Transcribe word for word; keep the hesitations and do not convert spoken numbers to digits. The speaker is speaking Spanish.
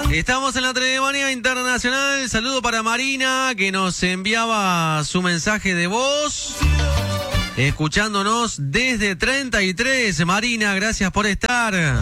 Estamos en la Telemanía Internacional. Saludo para Marina, que nos enviaba su mensaje de voz, escuchándonos desde treinta y tres. Marina, gracias por estar.